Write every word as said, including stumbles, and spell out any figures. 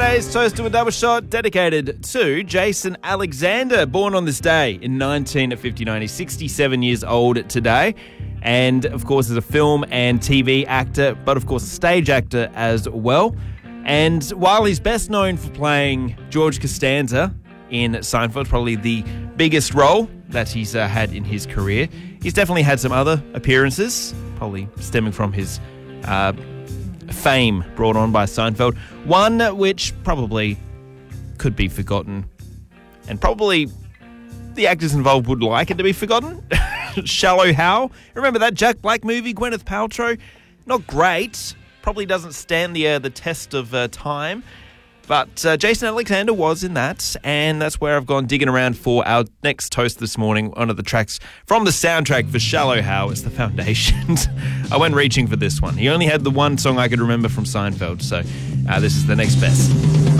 Today's Toast to a Double Shot dedicated to Jason Alexander, born on this day in nineteen fifty-nine. He's sixty-seven years old today. And, of course, is a film and T V actor, but, of course, a stage actor as well. And while he's best known for playing George Costanza in Seinfeld, probably the biggest role that he's uh, had in his career, he's definitely had some other appearances, probably stemming from his uh, fame brought on by Seinfeld. One which probably could be forgotten, and probably the actors involved would like it to be forgotten. Shallow Hal. Remember that Jack Black movie, Gwyneth Paltrow? Not great. Probably doesn't stand the uh, the test of uh, time. But uh, Jason Alexander was in that, and that's where I've gone digging around for our next toast this morning. One of the tracks from the soundtrack for Shallow Hal. It's The Foundations. I went reaching for this one. He only had the one song I could remember from Seinfeld, so uh, this is the next best.